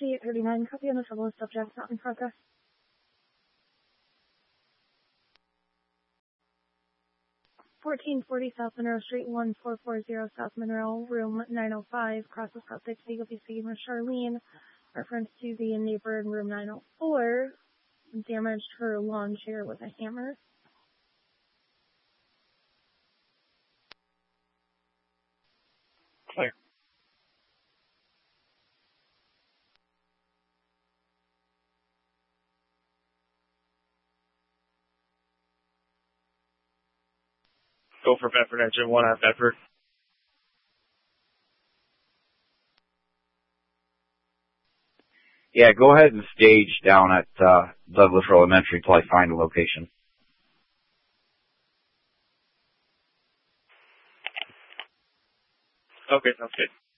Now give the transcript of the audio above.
5839, copy on the trouble with subject, not in progress. 1440 South Monroe Street, 1440 South Monroe, room 905, crosses South 60, you'll be speaking with Charlene, reference to the neighbor in room 904, damaged her lawn chair with a hammer. Clear. Go for Bedford, engine 1 at Bedford. Yeah, go ahead and stage down at Douglas Elementary till I find a location. Okay, sounds good.